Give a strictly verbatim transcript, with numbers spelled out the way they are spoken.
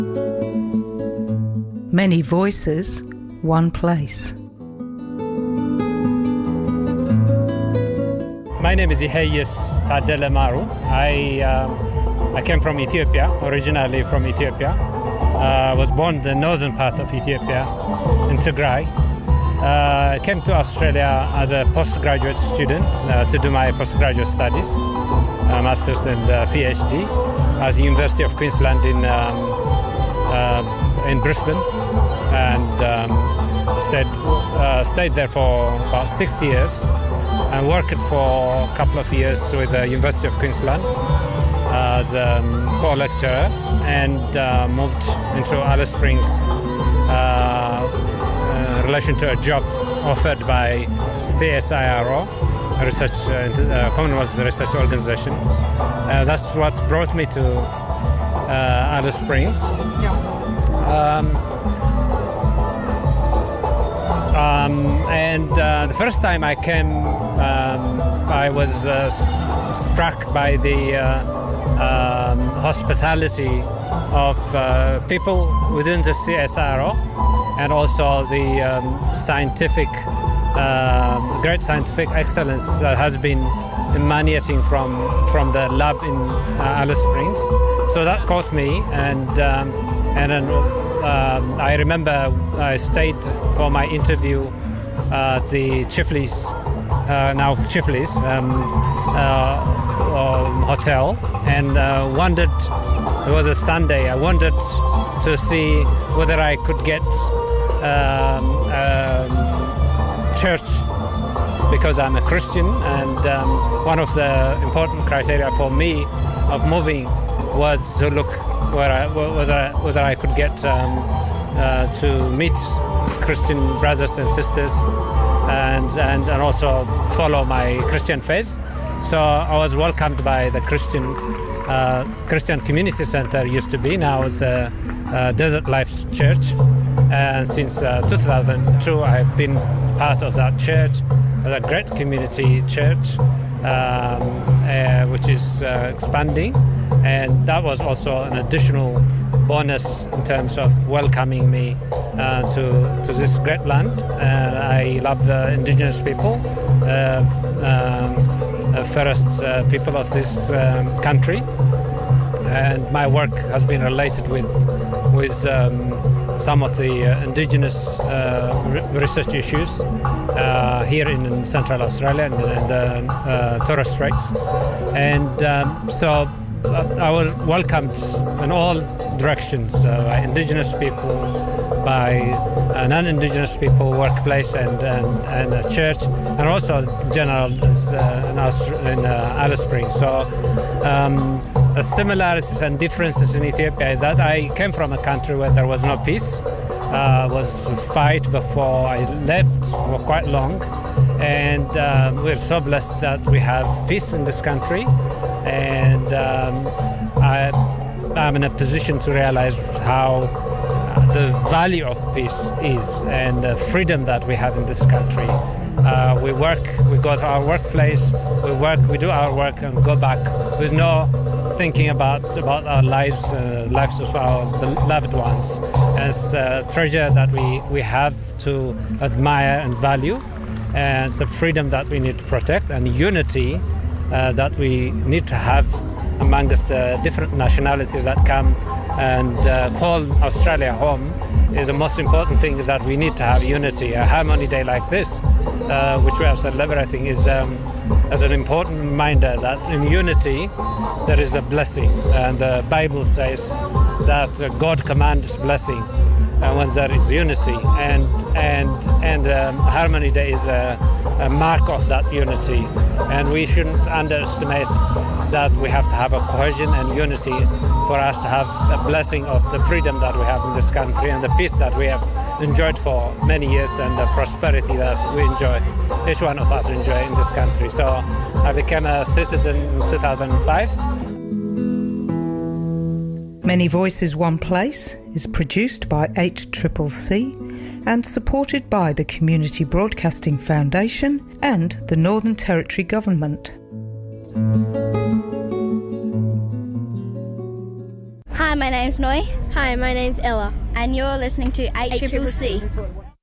Many voices, one place. My name is Ihayes Tadele Maru. I um, I came from Ethiopia, originally from Ethiopia. I uh, was born in the northern part of Ethiopia, in Tigray. I uh, came to Australia as a postgraduate student uh, to do my postgraduate studies, uh, master's and uh, PhD at the University of Queensland in um, uh, in Brisbane, and um, stayed uh, stayed there for about six years, and worked for a couple of years with the University of Queensland as a um, co-lecturer, and uh, moved into Alice Springs uh, in relation to a job offered by C S I R O, a research, uh, Commonwealth Research Organization. Uh, that's what brought me to uh, Alice Springs. Yeah. Um, um, and uh, the first time I came, um, I was uh, struck by the uh, um, hospitality of uh, people within the C S I R O, and also the um, scientific, uh, great scientific excellence that has been emanating from from the lab in uh, Alice Springs. So that caught me, and um, and then um, I remember I stayed for my interview at the Chifley's, uh, now Chifley's um, uh, um, hotel, and uh, wondered. It was a Sunday. I wanted to see whether I could get um, um, church, because I'm a Christian, and um, one of the important criteria for me of moving was to look where I, whether, I, whether I could get um, uh, to meet Christian brothers and sisters, and, and and also follow my Christian faith. So I was welcomed by the Christian uh, Christian Community Center. Used to be, now it's a, a Desert Life Church, and since uh, two thousand two I've been part of that church, a great community church, um, uh, which is uh, expanding, and that was also an additional bonus in terms of welcoming me uh, to to this great land. And I love the indigenous people, uh, um, uh, first uh, people of this um, country, and my work has been related with with um, some of the uh, indigenous uh, re- research issues uh, here in, in Central Australia and in the uh, Torres Straits, and um, so uh, I was welcomed in all directions uh, by indigenous people, by uh, non-indigenous people, workplace, and and, and a church, and also general uh, in, Aust- in uh, Alice Springs. So um, the similarities and differences in Ethiopia is that I came from a country where there was no peace. Uh, was a fight before I left for quite long, and uh, we're so blessed that we have peace in this country, and um, I, I'm in a position to realize how the value of peace is, and the freedom that we have in this country. Uh, we work, we go to our workplace, we work, we do our work and go back with no thinking about about our lives, uh, lives of our beloved ones, as a treasure that we, we have to admire and value, and it's a freedom that we need to protect, and unity uh, that we need to have amongst the different nationalities that come and uh, call Australia home. Is the most important thing, is that we need to have unity. A Harmony Day like this, uh, which we are celebrating, is um, as an important reminder that in unity there is a blessing, and the Bible says that uh, God commands blessing uh, when there is unity, and and and um, Harmony Day is a, a mark of that unity, and we shouldn't underestimate that we have to have a cohesion and unity for us to have a blessing of the freedom that we have in this country, and the peace that we have enjoyed for many years, and the prosperity that we enjoy, each one of us enjoy in this country. So I became a citizen in two thousand five. Many Voices, One Place is produced by H C C C and supported by the Community Broadcasting Foundation and the Northern Territory Government. Hi, my name's Noi. Hi, my name's Ella. And you're listening to eight C C C.